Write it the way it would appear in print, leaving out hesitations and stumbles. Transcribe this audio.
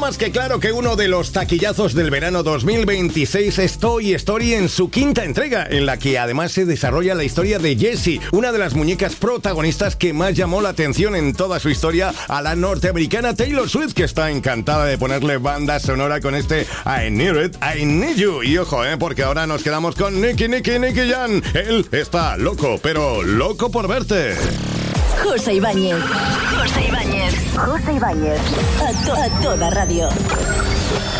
más que claro que uno de los taquillazos del verano 2026 es Toy Story en su quinta entrega, en la que además se desarrolla la historia de Jessie, una de las muñecas protagonistas que más llamó la atención en toda su historia a la norteamericana Taylor Swift, que está encantada de ponerle banda sonora con este I Need It, I Need You. Y ojo, porque ahora nos quedamos con Nicky Jam. Él está loco, pero loco por verte. José Ibáñez. A toda radio.